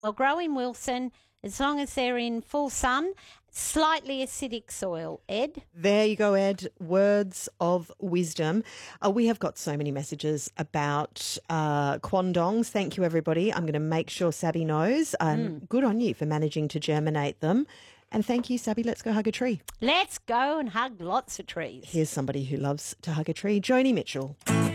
Well, grow in Wilson as long as they're in full sun, slightly acidic soil, Ed. There you go, Ed. Words of wisdom. We have got so many messages about quandongs. Thank you, everybody. I'm going to make sure Sabby knows. Good on you for managing to germinate them. And thank you, Sabby. Let's go hug a tree. Let's go and hug lots of trees. Here's somebody who loves to hug a tree, Joni Mitchell.